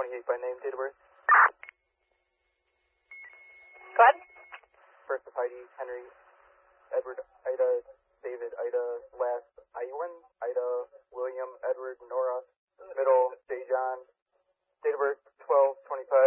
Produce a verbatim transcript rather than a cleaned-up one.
twenty-eight by name, date of birth. Go ahead. First of Heidi, Henry, Edward, Ida, David, Ida, last, Iwan, Ida, William, Edward, Nora, middle, J. John, date of birth, twelve twenty-five.